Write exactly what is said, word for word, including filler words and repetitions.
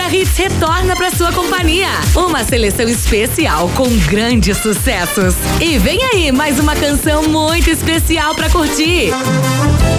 Hits retorna pra sua companhia. Uma seleção especial com grandes sucessos. E vem aí mais uma canção muito especial pra curtir.